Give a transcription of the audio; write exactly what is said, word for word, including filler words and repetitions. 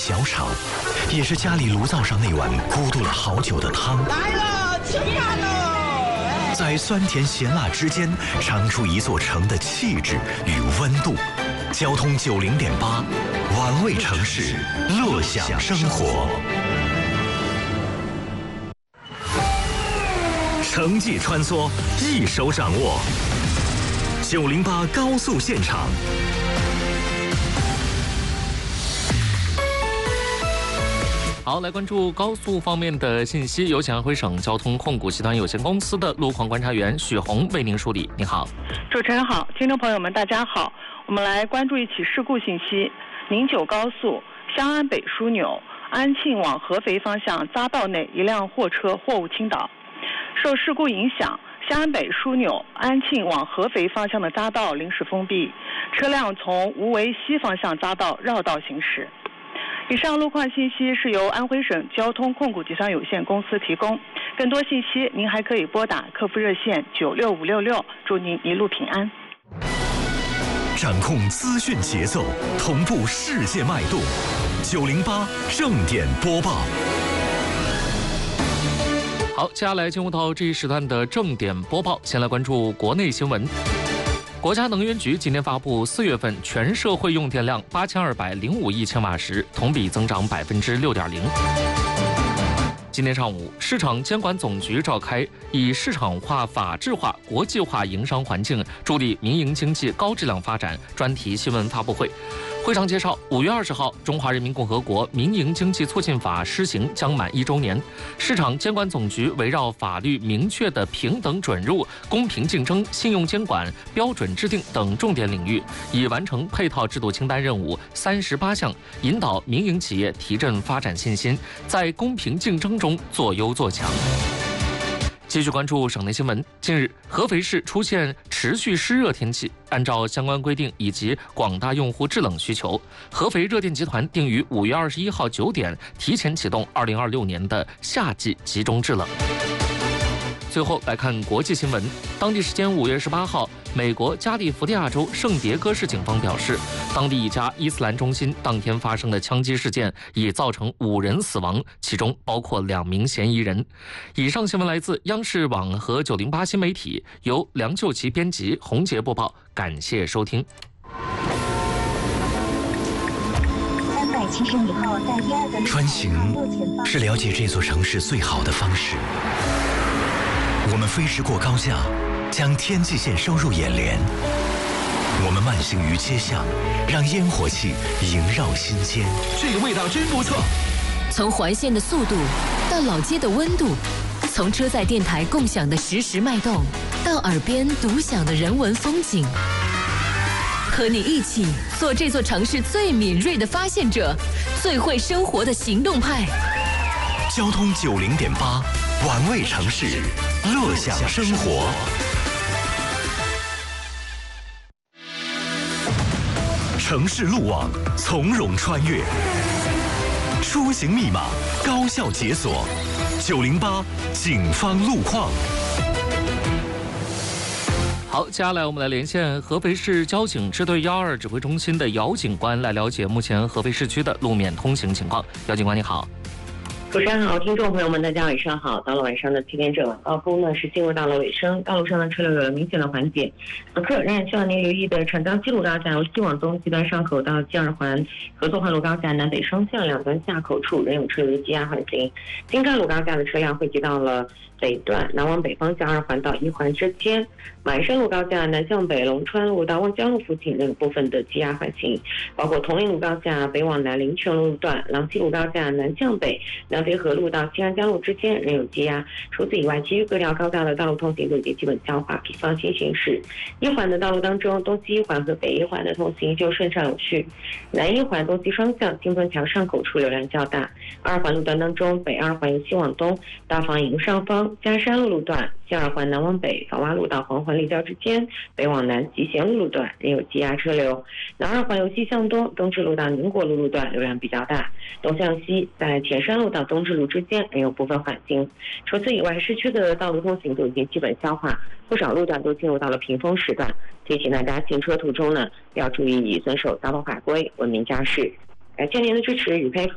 小炒，也是家里炉灶上那碗咕嘟了好久的汤。 来了，吃饭喽！ 在酸甜咸辣之间，尝出一座城的气质与温度。交通九零点八，玩味城市，乐享生活。城际穿梭，一手掌握。九零八高速现场。 好，来关注高速方面的信息。有请安徽省交通控股集团有限公司的路况观察员许红为您梳理。你好， 主持人好，听众朋友们大家好。我们来关注一起事故信息：宁九高速湘安北枢纽安庆往合肥方向匝道内一辆货车货物倾倒，受事故影响，湘安北枢纽安庆往合肥方向的匝道临时封闭，车辆从无为西方向匝道绕道行驶。以上路况信息是由安徽省交通控股集团有限公司提供，更多信息您还可以拨打客服热线九六五六六，祝您一路平安。 掌控资讯节奏，同步世界脉动。九零八正点播报。 好，接下来进入到这一时段的正点播报，先来关注国内新闻。国家能源局今天发布，四月份全社会用电量八千二百零五亿千瓦时，同比增长百分之六点零。今天上午，市场监管总局召开以市场化、法治化、国际化营商环境助力民营经济高质量发展专题新闻发布会。会上介绍，五月二十号，《中华人民共和国民营经济促进法》施行将满一周年。市场监管总局围绕法律明确的平等准入、公平竞争、信用监管、标准制定等重点领域，已完成配套制度清单任务三十八项，引导民营企业提振发展信心，在公平竞争中做优做强。继续关注省内新闻。近日，合肥市出现持续湿热天气，按照相关规定以及广大用户制冷需求，合肥热电集团定于五月二十一号九点提前启动二零二六年的夏季集中制冷。最后来看国际新闻。当地时间五月十八号，美国加利福尼亚州圣迭戈市警方表示，当地一家伊斯兰中心当天发生的枪击事件已造成五人死亡，其中包括两名嫌疑人。以上新闻来自央视网和九零八新媒体，由梁秀琪编辑，洪杰播报。感谢收听。 穿行是了解这座城市最好的方式。我们飞驰过高架，将天际线收入眼帘。我们慢行于街巷，让烟火气萦绕心间。 这个味道真不错。 从环线的速度到老街的温度，从车载电台共享的实时脉动，到耳边独享的人文风景。和你一起做这座城市最敏锐的发现者，最会生活的行动派。 交通九零点八，玩味城市，乐享生活。城市路网从容穿越，出行密码高效解锁。九零八警方路况。 好，接下来我们来连线合肥市交警支队幺二指挥中心的姚警官，来了解目前合肥市区的路面通行情况。姚警官你好。 主持人好，听众朋友们，大家晚上好。到了晚上的七点整，高峰呢是进入到了尾声，道路上的车流有了明显的缓解。此刻仍然希望您留意的长江西路高架由西往东西端上口到京二环合作环路高架南北双向两端下口处仍有车流积压缓行。京开路高架的车辆汇集到了北段南往北方向二环到一环之间。马鞍山路高架南向北龙川路到望江路附近仍有部分的积压缓行，包括铜陵路高架北往南林泉路段、郎溪路高架南向北南北河路到新安江路之间仍有积压。除此以外，其余各条高架的道路通行都已经基本消化，可以放心行驶。一环的道路当中，东西一环和北一环的通行就顺畅有序。南一环东西双向金墩桥上口处流量较大。二环路段当中，北二环由西往东到防营上方嘉山路路段，西二环南往北坊洼路到黄环立交之间，北往南集贤路路段仍有积压车流。南二环由西向东东直路到宁国路路段流量比较大，东向西在田山路到东直路之间仍有部分缓行。除此以外，市区的道路通行都已经基本消化，不少路段都进入到了平峰时段，提醒大家行车途中呢要注意遵守道路法规，文明驾驶。感谢您的支持与配合。